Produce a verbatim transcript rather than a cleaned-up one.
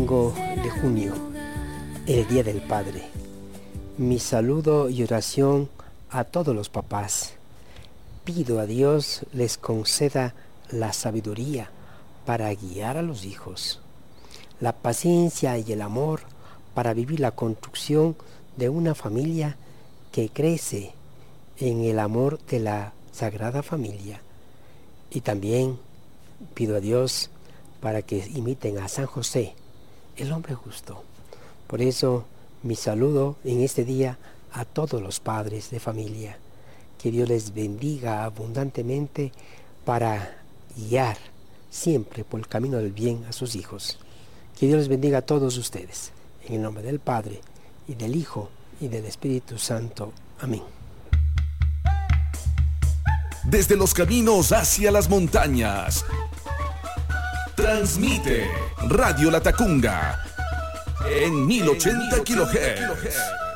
De junio, el Día del Padre. Mi saludo y oración a todos los papás. Pido a Dios les conceda la sabiduría para guiar a los hijos, la paciencia y el amor para vivir la construcción de una familia que crece en el amor de la Sagrada Familia. Y también pido a Dios para que imiten a San José, el hombre justo. Por eso mi saludo en este día a todos los padres de familia. Que Dios les bendiga abundantemente para guiar siempre por el camino del bien a sus hijos. Que Dios les bendiga a todos ustedes. En el nombre del Padre, y del Hijo, y del Espíritu Santo. Amén. Desde los caminos hacia las montañas, transmite Radio Latacunga en mil ochenta kilohertz.